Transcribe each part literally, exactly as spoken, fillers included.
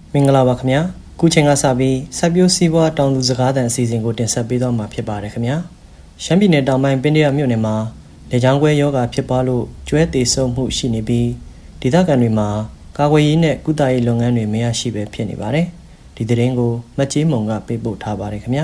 မင်္ဂလာပါခင်ဗျာခုချိန်ကစပြီးစိုက်ပျိုးစီးပွားတောင်သူစကားသံအစီအစဉ်ကိုတင်ဆက်ပေးသွားမှာဖြစ်ပါတယ်ခင်ဗျာရှမ်းပြည်နယ်တောင်ပိုင်းပင်တရမြို့နယ်မှာလေကြောင်းကွဲယောဂဖြစ်ပွားလို့ကျွဲသေးဆုံးမှုရှိနေပြီးဒေသခံတွေမှာကာကွယ်ရေးနဲ့ကုသရေးလုပ်ငန်းတွေမရရှိပဲဖြစ်နေပါတယ်ဒီသတင်းကိုမတ်ကြီးမုံကပေးပို့ထားပါတယ်ခင်ဗျာ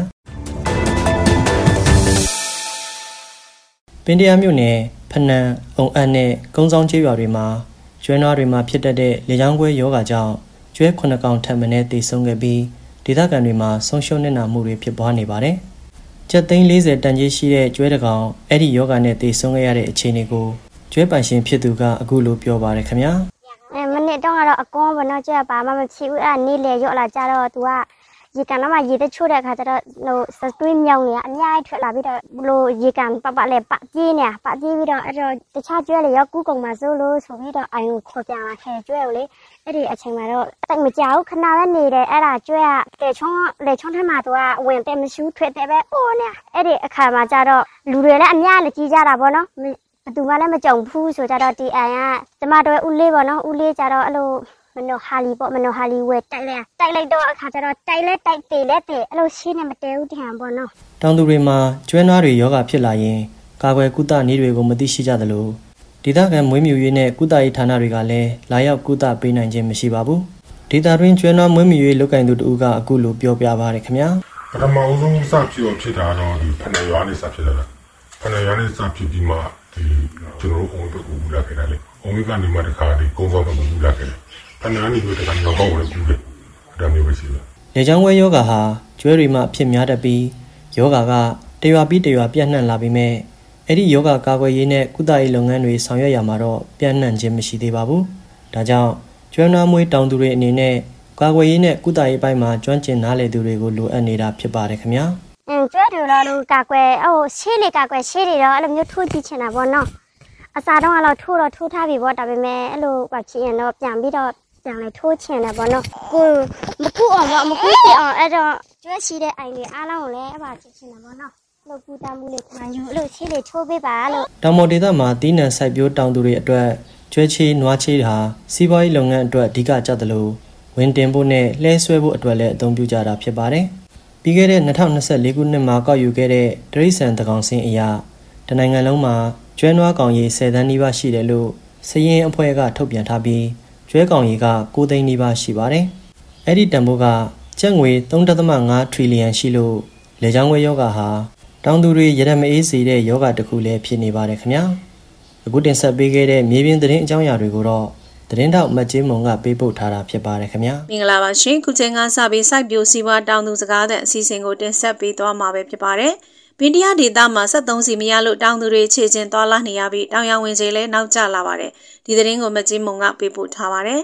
ပင်တရမြို့နယ်ဖနန်အုံအပ်နဲ့ကုန်းဆောင်ကျေးရွာတွေမှာကျွဲနွားတွေမှာဖြစ်တတ်တဲ့လေကြောင်းကွဲယောဂကြောင့်ကျွဲခုနှစ်ကောင်ထပ်မံသေဆုံးခဲ့ပြီးဒေသခံတွေမှာဆုံးရှုံးနစ်နာမှုတွေဖြစ်ပွားနေပါတယ်။ကျပ်သိန်း၄၀တန်ကြီးရှိတဲ့ကျွဲတစ်ကောင်အဲ့ဒီယောဂနဲ့သေဆုံးခဲ့ရတဲ့အခြေအနေကိုကျွဲပိုင်ရှင်ဖြစ်သူကအခုလိုပြောပါတယ်ခင်ဗျာ။အဲမနေ့တုန်းကတော့အကောဘနော်ကျွဲပါမမချီဘူးအဲ့နေ့လေရော့လာကြတော့ तू ကရေကန်တော့မှရေတချို့တဲ့ခါကျတော့ဟိုစတွေးမြောင်းနေအများကြီးထွက်လာပြီးတော့ဘလို့ရေကန်ပပလဲပကြီးနေပကြီးပြီးတော့အဲ့တော့တခြားကျွဲလေရောကူးကုန်မှာစိုးလို့ဆိုပြီးတော့အိမ်ကိုခေါ်ပြန်လာခဲ့ကျွဲကိုလေအဲ့ဒီအချိန်မှာတော့တိတ်မကြောက်ခဏပဲနေတယ်အဲ့ဒါကျွဲကလေချုံးလေချုံးထဲမှာ तू ကဝင်တယ်မရှူးထွက်တယ်ပဲအိုးနေအဲ့ဒီအခါမှာကျတော့လူတွေလည်းအများလည်းကြီးကြတာပေါ့နော်ဘသူမှလည်းမကြုံဘူးဆိုကြတော့ဒီအိမ်ကကျမတို့ဦးလေးပေါ့နော်ဦးလေးကျတော့အဲ့လိုမနိုဟာလီပေါ့မနိုဟာလီဝဲတိုက်လဲတိုက်လိုက်တော့အခါကျတော့တိုက်လဲတိုက်တေလဲတေအဲ့လိုရှင်းနေမတဲဘူးတဟန်ပေါ့နော်တောင်သူတွေမှာကျွဲနွားတွေယောဂဖြစ်လာရင်ကာကွယ်ကုသနည်းတွေကိုမသိရှိကြသလိုဒေသခံမွေးမြူရေးနဲ့ကုသရေးဌာနတွေကလည်းလာရောက်ကုသပေးနိုင်ခြင်းမရှိပါဘူးဒေသတွင်းကျွဲနွားမွေးမြူရေးလုပ်ကိုင်သူတို့ကအခုလိုပြောပြပါရခင်ဗျာပထမဦးဆုံးစဖြစ်ဖြစ်တာတော့ဒီဖနရွာနဲ့စဖြစ်တာဖနရွာနဲ့စဖြစ်ပြီးမှဒီကျွန်တော်တို့အုံဘက်ကိုပူလာခဲ့တယ်လေအုံဘက်ကနေမှတခါဒီကုန်းဆောင်တော့ပူလာခဲ့တယ်ဖနရွာနေပြီးတခါညောင်းကောင်းဝင်ပူတယ်ဒါမျိုးပဲရှိတယ်လေကြောင်းဝဲယောဂဟာကျွဲတွေမှာဖြစ်များတတ်ပြီးယောဂကတရွာပြီးတရွာပြန့်နှံ့လာပြီးမဲ့အဲ့ဒီယောဂကာကွယ်ရေးနဲ့ကုသရေးလုပ်ငန်းတွေဆောင်ရွက်ရမှာတော့ပြန့်နှံ့ခြင်းမရှိသေးပါဘူးဒါကြောင့်ကျွမ်းနွားမွေးတောင်သူတွေအနေနဲ့ကာကွယ်ရေးနဲ့ကုသရေးပိုင်းမှာကျွမ်းကျင်နားလည်သူတွေကိုလိုအပ်နေတာဖြစ်ပါတယ်ခင်ဗျာအင်းကျွဲတွေတော့လို့ကာကွယ်ဟိုရှေးလေကာကွယ်ရှေးတွေတော့အဲ့လိုမျိုးထိုးကြည့်ချင်တာပေါ့နော်အစားတော့ကတော့ထိုးတော့ထိုးထားပြီပေါ့ဒါပေမဲ့အဲ့လိုပါချင်ရင်တော့ပြန်ပြီးတော့ပြန်လေထိုးချင်တယ်ပေါ့နော်ကိုမကူအောင်တော့မကူပြအောင်အဲ့တော့ကျွဲရှိတဲ့အိမ်တွေအားလုံးကိုလည်းအပါချင်ချင်တယ်ပေါ့နော်လို့ကူတာမှုလေးခံယူလို့ရှေးလေထိုးပေးပါလို့တောင်ပေါ်ဒေသမှာတီးနှံစိုက်ပျိုးတောင်သူတွေအတွက်ကျွဲချေးနွားချေးဟာစီးပွားရေးလုပ်ငန်းအတွက်အဓိကကျသလိုဝင်တင်ဖို့နဲ့လှဲဆွဲဖို့အတွက်လည်းအသုံးပြုကြတာဖြစ်ပါတယ်။ပြီးခဲ့တဲ့၂၀၂၄ခုနှစ်မှာကောက်ယူခဲ့တဲ့ဒရိစံတကောင်စင်းအရာတနိုင်ငံလုံးမှာကျွဲနွားကောင်ရေ၁၀တန်းနီးပါးရှိတယ်လို့စည်ရင်းအဖွဲ့ကထုတ်ပြန်ထားပြီးကျွဲကောင်ရေက၉သိန်းနီးပါးရှိပါတယ်။အဲ့ဒီတန်ဖိုးကကျပ်ငွေ၃ဒသမ၅ထရီလီယံရှိလို့လေကြောင်းဝဲယောဂဟာတောင်သူတွေရတဲ့မအေးစေတဲ့ယောဂတစ်ခုလည်းဖြစ်နေပါတယ်ခင်ဗျာအခုတင်ဆက်ပေးခဲ့တဲ့မြေပြင်သတင်းအကြောင်းအရာတွေကိုတော့သတင်းထောက်မတ်ကြီးမုံကပေးပို့ထားတာဖြစ်ပါတယ်ခင်ဗျာမင်္ဂလာပါရှင်ခုချိန်ကစပြီးစိုက်ပျိုးစီးပွားတောင်သူစကားတဲ့အစီအစဉ်ကိုတင်ဆက်ပေးသွားမှာပဲဖြစ်ပါတယ်ပင်တရဒေသမှာစက်သုံးစီမရလို့တောင်သူတွေခြေချင်းသွားလာနေရပြီးတောင်ရောင်ဝင်စီလည်းနောက်ကျလာပါတယ်ဒီသတင်းကိုမတ်ကြီးမုံကပေးပို့ထားပါတယ်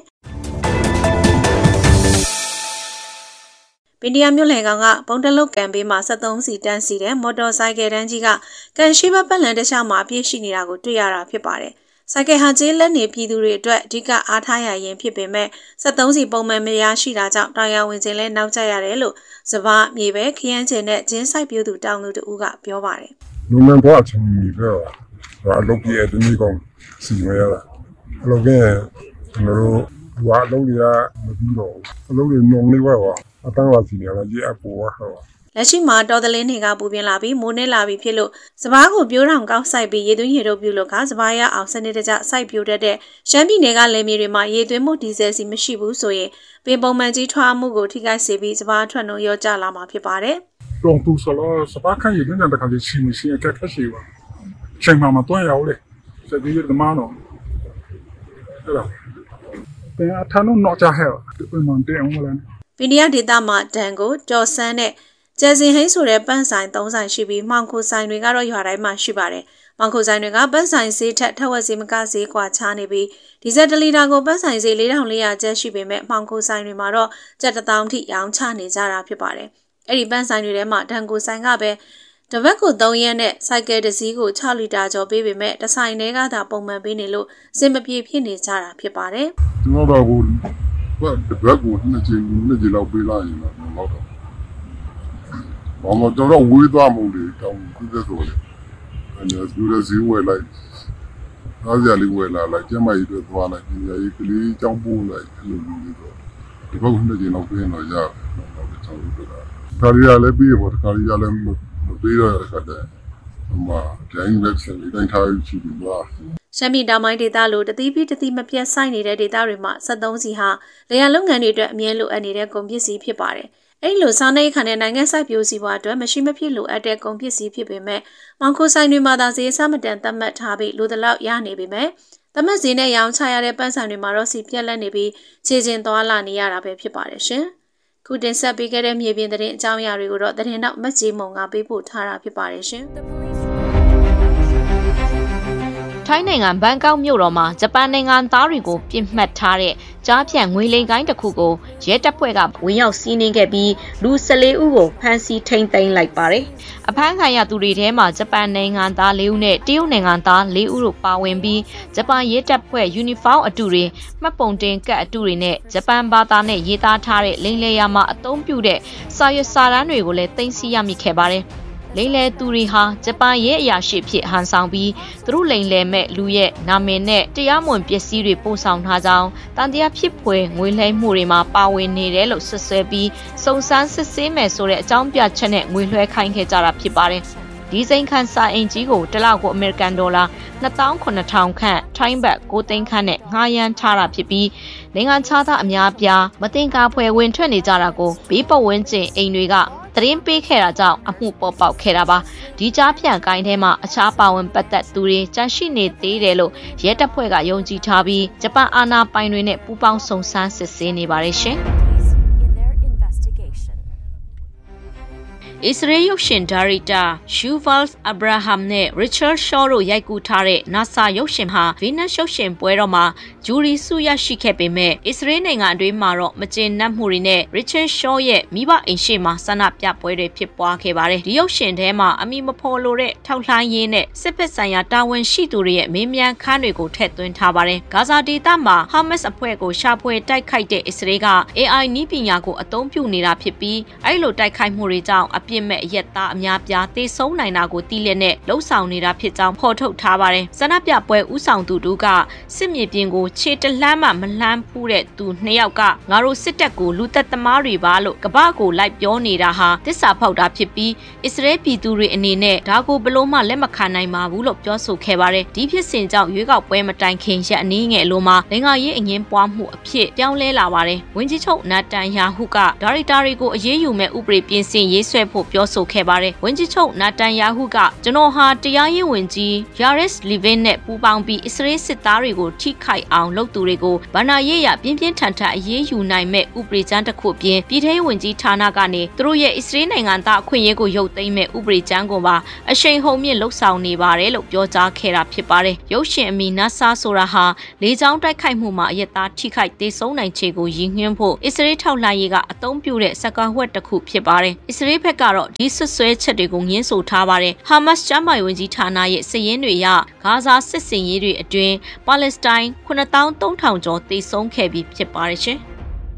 ပင်တရမြို့လယ်ကောင်ကပုံတလုတ်ကန်ပေးမှာစက်သုံးစီတန်းစီတဲ့မော်တော်ဆိုင်ကယ်တန်းကြီးကကန်ရှိဘပတ်လန်တခြားမှာအပြည့်ရှိနေတာကိုတွေ့ရတာဖြစ်ပါတယ်။ဆိုင်ကယ်ဟာကျေးလက်နေပြည်သူတွေအတွက်အဓိကအားထားရရင်ဖြစ်ပေမဲ့စက်သုံးစီပုံမှန်မရရှိတာကြောင့်တောင်ရဝင်ခြင်းလဲနောက်ကျရတယ်လို့စပားမြေပဲခရမ်းချင်နဲ့ကျင်းဆိုင်ပြိုးသူတောင်သူတို့ကပြောပါတယ်။လူမှန်တော့အချင်းကြီးတော့အလုပ်ကြီးတဲ့နေ့ကောင်စီမရတာအလုပ်ကကျွန်တော်တို့ဝါလုံးတွေကမပြီးတော့အလုပ်တွေနှုံနေွားပါအတန်းပါစီနေလာကြီးအပေါ်ဟောလက်ရှိမှာတော်သလင်းတွေကပူပြင်းလာပြီးမိုးနေလာပြီးဖြစ်လို့စပားကိုပြိုးထောင်ကောက်ဆိုင်ပြီးရေသွင်းရေတို့ပြုလို့ကစပားရအောင်စနစ်တကျစိုက်ပြိုးတတ်တဲ့ရှမ်းပြည်နယ်ကလယ်မြေတွေမှာရေသွင်းမှုဒီဇယ်စီမရှိဘူးဆိုရင်ပင်ပုံမှန်ကြီးထွားမှုကိုထိခိုက်စေပြီးစပားထွက်နှုန်းရောကျလာမှာဖြစ်ပါတယ်။တော့သူဆိုတော့စပားခန့်ရေသွင်းတဲ့တခါကြီးချင်းချင်းအခက်ခဲရှိပါ။ချိန်မှမတွန်းရဘူးလေ။စက်ကြီးရတမန်းတော့အဲ့ဒါပင်အထန်းတော့ကြဟဲ့။ပင်မန်တဲ့အောင်မလား။ပင်တရဒေသမှာဒန်ကိုကြော်ဆန်းနဲ့ကျဲစင်ဟိန်းဆိုတဲ့ပန့်ဆိုင်သုံးဆိုင်ရှိပြီးမှောင်ခိုဆိုင်တွေကတော့ရွာတိုင်းမှာရှိပါတယ်။မှောင်ခိုဆိုင်တွေကပန့်ဆိုင်ဈေးထက်ထက်ဝက်ဈေးမကဈေးကွာခြားနေပြီးဒီဇယ်တလီတာကိုပန့်ဆိုင်ဈေး၄ထောင်၄ရာကျပ်ရှိပေမဲ့မှောင်ခိုဆိုင်တွေမှာတော့ကျပ်တစ်သောင်းထိရောင်းချနေကြတာဖြစ်ပါတယ်။အဲ့ဒီပန့်ဆိုင်တွေထဲမှာဒန်ကိုဆိုင်ကပဲတပတ်ကို၃ရက်နဲ့စိုက်ကယ်တစ်စီးကို၆လီတာကျော်ပေးပေမဲ့တစ်ဆိုင်ထဲကသာပုံမှန်ပေးနေလို့စင်မပြေဖြစ်နေကြတာဖြစ်ပါတယ်။ကျွန်တော်တို့ကတပတ်ကိုနှစ်ချိန်နှစ်ချိန်လောက်ပေးလိုက်ရင်တော့တော့ဘာမှတော့တော့ဝေးသွားမှုတွေတောင်းခုသက်ဆိုလေအဲ့ဒါသူတို့ဈေးဝယ်လိုက်အားကြလေးဝယ်လာလိုက်ကျမကြီးတို့သွားလိုက်ဒီကြီးကလေးကြောင်းပို့လိုက်အဲ့လိုမျိုးတွေတော့ဒီဘက်ကနေကျွန်တော်ပြင်တော့ရတယ်တော့ကျွန်တော်တို့ကခါရီရလည်းပြီးပေါ်ခါရီရလည်းမပြီးတော့ရတဲ့ဟိုကျင်းလက်စလေးတိုင်းထားချီပြီးပါရှမ်းပြည်တောင်ပိုင်းဒေသလိုတတိပိတတိမပြတ်ဆိုင်နေတဲ့ဒေသတွေမှာစက်သုံးစီဟာလေယာဉ်လုပ်ငန်းတွေအတွက်အမြဲလိုအပ်နေတဲ့ကုန်ပစ္စည်းဖြစ်ပါတယ်။အဲဒီလိုစားနေခါနဲ့နိုင်ငံစိုက်ပျိုးစီးပွားအတွက်မရှိမဖြစ်လိုအပ်တဲ့ကုန်ပစ္စည်းဖြစ်ပေမဲ့မောင်ခိုဆိုင်တွေမှာသာဈေးအဆမတန်သတ်မှတ်ထားပြီးလိုတလောက်ရနေပေမဲ့သတ်မှတ်ဈေးနဲ့ရောင်းချရတဲ့ပန်းဆိုင်တွေမှာတော့စီပြက်လက်နေပြီးခြေချင်းသွားလာနေရတာပဲဖြစ်ပါတယ်ရှင်။ခုတင်ဆက်ပေးခဲ့တဲ့မြေပြင်သတင်းအကြောင်းအရာတွေကိုတော့သတင်းတော့မကြေမုံကပေးပို့ထားတာဖြစ်ပါတယ်ရှင်။ထိုင်းနိုင်ငံဘန်ကောက်မြို့တော်မှာဂျပန်နိုင်ငံသားတွေကိုပြစ်မှတ်ထားတဲ့ကြားဖြန့်ငွေလိမ်ကိုင်းတစ်ခုကိုရဲတပ်ဖွဲ့ကဝင်ရောက်စီးနင်းခဲ့ပြီးလူ၁၄ဦးကိုဖမ်းဆီးထိန်းသိမ်းလိုက်ပါတယ်။အဖမ်းခံရသူတွေထဲမှာဂျပန်နိုင်ငံသား၄ဦးနဲ့တရုတ်နိုင်ငံသား၄ဦးတို့ပါဝင်ပြီးဂျပန်ရဲတပ်ဖွဲ့ယူနီဖောင်းအတူတွေမှတ်ပုံတင်ကတ်အတူတွေနဲ့ဂျပန်ဘာသာနဲ့ရေးသားထားတဲ့လိမ်လည်ရာမှာအသုံးပြုတဲ့စာရွက်စာတမ်းတွေကိုလည်းသိမ်းဆည်းရမိခဲ့ပါတယ်။လိမ်လည်သူတွေဟာဂျပန်ရဲ့အရာရှိဖြစ်ဟန်ဆောင်ပြီးသူတို့လိမ်လည်မဲ့လူရဲ့နာမည်နဲ့တရားမဝင်ပစ္စည်းတွေပို့ဆောင်ထားကြောင်းတန်တရားဖြစ်ဖွယ်ငွေလှဲမှုတွေမှာပါဝင်နေတယ်လို့ဆွဆွဲပြီးစုံစမ်းစစ်ဆေးမယ်ဆိုတဲ့အကြောင်းပြချက်နဲ့ငွေလွှဲခိုင်းခဲ့ကြတာဖြစ်ပါတယ်။ဒီစိန်ခန့်စာအင်ကြီးကိုတစ်လောက်ကိုအမေရိကန်ဒေါ်လာနှစ်သောင်းခုနှစ်ထောင်ခန့်ထိုင်းဘတ်ကိုသိန်းခန့်နဲ့ငှားရမ်းထားတာဖြစ်ပြီးနိုင်ငံခြားသားအများပြားမတင်ကားဖွယ်ဝင်ထွက်နေကြတာကိုဘေးပတ်ဝန်းကျင်အိမ်တွေကသတင်းပေးခဲ့တာကြောင့်အမှုပေါ်ပေါက်ခဲ့တာပါဒီကြားဖြန့်ကိုင်းထဲမှာအခြားပါဝင်ပတ်သက်သူတွေကြန့်ရှိနေသေးတယ်လို့ရဲတပ်ဖွဲ့ကယုံကြည်ထားပြီးဂျပန်အာဏာပိုင်တွေနဲ့ပူးပေါင်းစုံစမ်းစစ်ဆေးနေပါတယ်ရှင်အစ္စရေးရုပ်ရှင်ဒါရိုက်တာရှူဗာလ်စ်အဗရာဟမ်နဲ့ရစ်ချတ်ရှော့တို့ရိုက်ကူးထားတဲ့ NASA ရုပ်ရှင်ဟာဗီနပ်ရုပ်ရှင်ပွဲတော်မှာဂျူရီဆုရရှိခဲ့ပေမဲ့အစ္စရေးနိုင်ငံအတွင်းမှာတော့မကျေနပ်မှုတွေနဲ့ရစ်ချတ်ရှော့ရဲ့မိဘအိမ်ရှိမှာဆန္ဒပြပွဲတွေဖြစ်ပွားခဲ့ပါတယ်။ဒီရုပ်ရှင်ထဲမှာအမိမဖော်လို့တဲ့ထောက်လှမ်းရေးနဲ့စစ်ဖက်ဆိုင်ရာတာဝန်ရှိသူတွေရဲ့မေးမြန်းခန်းတွေကိုထည့်သွင်းထားပါတယ်။ဂါဇာဒေသမှာဟာမတ်အဖွဲ့ကိုရှာဖွေတိုက်ခိုက်တဲ့အစ္စရေးက အေအိုင် နည်းပညာကိုအသုံးပြုနေတာဖြစ်ပြီးအဲ့လိုတိုက်ခိုက်မှုတွေကြောင့်အပြစ်မဲ့အရက်သားအများပြားသေဆုံးနိုင်တာကိုသိလျက်နဲ့လှုပ်ဆောင်နေတာဖြစ်ကြောင်းဖော်ထုတ်ထားပါတယ်။ဆန္ဒပြပွဲဥဆောင်သူတို့ကစစ်မြေပြင်ကိုခြေတလှမ်းမှမလှမ်းဖူးတဲ့သူနှစ်ယောက်ကငါတို့စစ်တပ်ကိုလူသက်သမားတွေပါလို့ကပ္ပကိုလိုက်ပြောနေတာဟာတစ္ဆာဖောက်တာဖြစ်ပြီးအစ္စရေးပြည်သူတွေအနေနဲ့ဒါကိုဘလို့မှလက်မခံနိုင်ပါဘူးလို့ပြောဆိုခဲ့ပါတယ်။ဒီဖြစ်စဉ်ကြောင့်ရွေးကောက်ပွဲမတိုင်ခင်ရက်အနည်းငယ်လိုမှာနိုင်ငံရေးအငင်းပွားမှုအဖြစ်ပြောင်းလဲလာပါတယ်။ဝန်ကြီးချုပ်နာတန်ယာဟုကဒါရိုက်တာတွေကိုအရေးယူမဲ့ဥပဒေပြင်ဆင်ရေးဆွဲဖို့ပြောဆိုခဲ့ပါတယ်။ဝန်ကြီးချုပ်နာတန်ယာဟုကကျွန်တော်ဟာတရားရေးဝန်ကြီးယာရက်စ်လီဗင်နဲ့ပူးပေါင်းပြီးအစ္စရေးစစ်သားတွေကိုထိခိုက်အောင်လုပ်သူတွေကိုဗဏ္ဍာရေးရပြင်းပြင်းထန်ထန်အရေးယူနိုင်မဲ့ဥပဒေကြမ်းတစ်ခုပြင်ပြည်ထောင်ဝန်ကြီးဌာနကနေသူတို့ရဲ့အစ္စရေးနိုင်ငံသားအခွင့်အရေးကိုရုပ်သိမ်းမဲ့ဥပဒေကြမ်းကိုပါအရှိန်ဟုန်မြင့်လှုပ်ဆောင်နေပါတယ်လို့ပြောကြားခဲ့တာဖြစ်ပါတယ်။ရုပ်ရှင်အမီနာဆာဆိုတာဟာလေကြောင်းတိုက်ခိုက်မှုမှာအရက်သားထိခိုက်ဒေဆုံးနိုင်ခြေကိုရည်ညွှန်းဖို့အစ္စရေးထောက်လှမ်းရေးကအသုံးပြုတဲ့စကားဝတ်တစ်ခုဖြစ်ပါတယ်။အစ္စရေးဘက်ကတော့ဒီဆွဆွဲချက်တွေကိုငင်းဆိုထားပါတယ်။ဟာမတ်စ်ကျမ်းမာရေးဝန်ကြီးဌာနရဲ့စည်ရင်းတွေအရဂါဇာစစ်စင်ရေးတွေအတွင်းပါလက်စတိုင်းခုနှစ်သောင်းသုံးထောင်ကျော်သေဆုံးခဲ့ပြီးဖြစ်ပါတယ်ရှင်။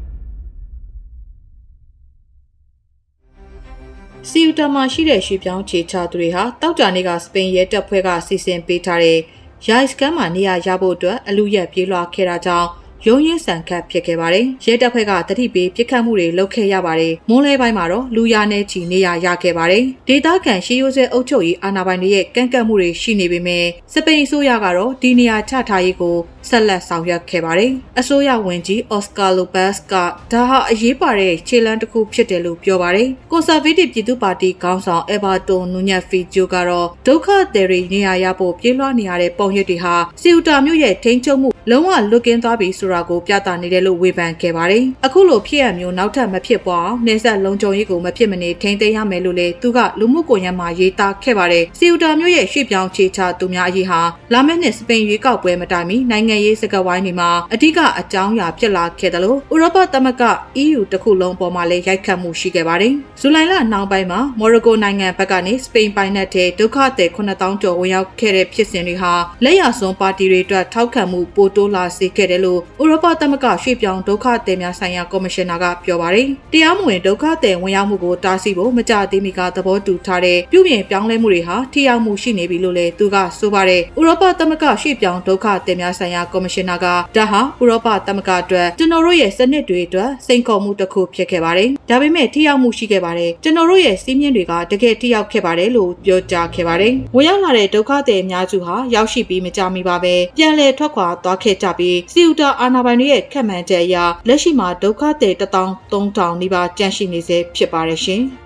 စီယူတာမှာရှိတဲ့ရွှေပြောင်းခြေချသူတွေဟာတောက်ကြနေကစပိန်ရဲတပ်ဖွဲ့ကစီစဉ်ပေးထားတဲ့ရိုက်စကန်မှာနေရာရဖို့အတွက်အလူရက်ပြေးလွှာခဲ့တာကြောင့်ရုံရင်းဆန်ခတ်ဖြစ်ခဲ့ပါတယ်။ရဲတပ်ဖွဲ့ကတတိပေးပြစ်ခတ်မှုတွေလုပ်ခဲ့ရပါတယ်။မွန်းလဲပိုင်းမှာတော့လူရနဲ့ချီနေရရခဲ့ပါတယ်။ဒေသခံရှီယိုဆဲအုပ်ချုပ်ရေးအာဏာပိုင်တွေရဲ့ကန့်ကွက်မှုတွေရှိနေပေမဲ့စပိန်အစိုးရကတော့ဒီနေရာချထားရေးကိုဆက်လက်ဆောင်ရွက်ခဲ့ပါတယ်။အစိုးရဝန်ကြီးအော်စကာလိုဘတ်စ်ကဒါဟာအရေးပါတဲ့ခြေလှမ်းတစ်ခုဖြစ်တယ်လို့ပြောပါတယ်။ကွန်ဆာဗေးတစ်ပြည်သူ့ပါတီခေါင်းဆောင်အဘာတိုနူညက်ဖီဂျိုကတော့ဒုက္ခသည်တွေနေရာရဖို့ပြေးလွှားနေရတဲ့ပုံရိပ်တွေဟာစီယူတာမြို့ရဲ့ထိန်းချုပ်မှုလုံးဝလွတ်ကင်းသွားပြီဆိုတာကိုပြသနေတယ်လို့ဝေဖန်ခဲ့ပါတယ်။အခုလိုဖြစ်ရမျိုးနောက်ထပ်မဖြစ်ပွားအောင်နေဆက်လုံခြုံရေးကိုမဖြစ်မနေထိန်းသိမ်းရမယ်လို့လည်းသူကလူမှုကွန်ရက်မှာရေးသားခဲ့ပါတယ်။စီယူတာမျိုးရဲ့ရွှေ့ပြောင်းခြေချသူများအရေးဟာလာမယ့်နှစ်စပိန်ရွေးကောက်ပွဲမတိုင်မီနိုင်ငံရေးစကားဝိုင်းတွေမှာအဓိကအကြောင်းအရာဖြစ်လာခဲ့တယ်လို့ဥရောပသမဂ္ဂ အီးယူ တစ်ခုလုံးပေါ်မှာလည်းရိုက်ခတ်မှုရှိခဲ့ပါတယ်။ဇူလိုင်လနောက်ပိုင်းမှာမော်ရိုကိုနိုင်ငံဘက်ကနေစပိန်ပိုင်နက်တဲ့ဒုက္ခသည်ခုနှစ်သောင်းကျော်ဝင်ရောက်ခဲ့တဲ့ဖြစ်စဉ်တွေဟာလက်ရစွန်းပါတီတွေအတွက်ထောက်ခံမှုပိုတိုးလာစေခဲ့တယ်လို့ရောပသမဂ္ဂရွှေ့ပြောင်းဒုက္ခသည်များဆိုင်ရာကော်မရှင်နာကပြောပါတယ်။တရားမဝင်ဒုက္ခသည်ဝင်ရောက်မှုကိုတားဆီးဖို့မကြသေးမီကသဘောတူထားတဲ့ပြုပြင်ပြောင်းလဲမှုတွေဟာထိရောက်မှုရှိနေပြီလို့လည်းသူကဆိုပါတယ်။ဥရောပသမဂ္ဂရွှေ့ပြောင်းဒုက္ခသည်များဆိုင်ရာကော်မရှင်နာကဒါဟာဥရောပသမဂ္ဂအတွက်ကျွန်တော်တို့ရဲ့စနစ်တွေအတွက်စိန်ခေါ်မှုတစ်ခုဖြစ်ခဲ့ပါတယ်။ဒါပေမဲ့ထိရောက်မှုရှိခဲ့ပါတယ်။ကျွန်တော်တို့ရဲ့စီးမြင့်တွေကတကယ်ထိရောက်ခဲ့ပါတယ်လို့ပြောကြားခဲ့ပါတယ်။ဝင်ရောက်လာတဲ့ဒုက္ခသည်အများစုဟာရောက်ရှိပြီးမကြမီပါပဲပြန်လည်ထွက်ခွာသွားခဲ့ကြပြီးစီယူတာအာဏာပိုင်တွေရဲ့ခက်မှန်ချက်အရလက်ရှိမှာဒုက္ခသည်တစ်သောင်းသုံးထောင်နီးပါးကျန်ရှိနေစေဖြစ်ပါတယ်ရှင်။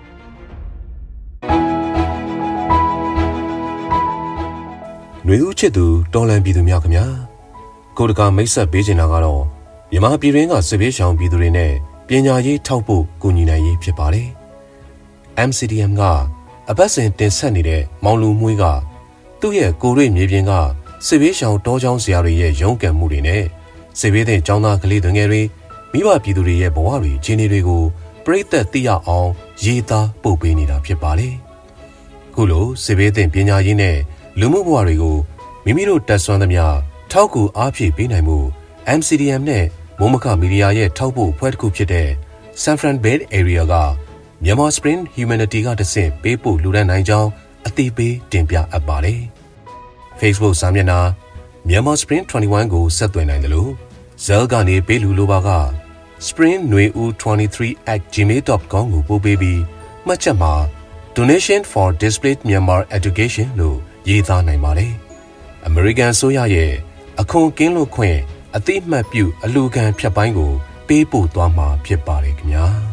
ຫນွေဦးချစ်သူတော်လန်ပြည်သူများခင်ဗျာကိုတကာမိတ်ဆက်ပေးချင်တာကတော့မြန်မာပြည်ရင်းကစစ်ဘေးရှောင်ပြည်သူတွေနဲ့ပညာရေးထောက်ဖို့ကူညီနိုင်ရေးဖြစ်ပါတယ်။ M C D M ကအပတ်စဉ်တင်ဆက်နေတဲ့မောင်လူမွေးကသူ့ရဲ့ကိုရိမြေပြင်ကစစ်ဘေးရှောင်တောကျောင်းဆရာတွေရဲ့ရုန်းကန်မှုတွေနဲ့စစ်ဘေးတဲ့ကျောင်းသားကလေးတွေငယ်တွေမိဘပြည်သူတွေရဲ့ဘဝတွေအခြေအနေတွေကိုပြည့်သက်သိရအောင်ရေးသားပို့ပေးနေတာဖြစ်ပါတယ်။ခုလိုစစ်ဘေးတဲ့ပညာရေးနဲ့လူမှုဘဝတွေကိုမိမိတို့တက်ဆွမ်းသမျှထောက်ကူအားဖြည့်ပေးနိုင်မှု M C D M နဲ့မိုးမခမီဒီယာရဲ့ထောက်ပို့အဖွဲ့တစ်ခုဖြစ်တဲ့ San Fran Bay Area ကမြန်မာ Spring Humanity ကတဆင့်ပေးပို့လူဒန်းနိုင်ကြောင်းအသိပေးတင်ပြအပ်ပါတယ်။ Facebook စာမျက်နှာမြန်မာ Spring ၂၁ကိုဆက်သွယ်နိုင်တယ်လို့ Zell ကနေပေးလူလိုပါက spring nui u twenty-three at gmail dot com ကိုပို့ပေးပြီးမှတ်ချက်မှာ donation for displaced Myanmar education လို့ရေးသားနိုင်ပါတယ်။ American ဆိုရရဲ့အခွန်ကင်းလွတ်ခွင့်အသိမှတ်ပြုအလူခံဖြတ်ပိုင်းကိုပေးပို့သွားမှာဖြစ်ပါတယ်ခင်ဗျာ။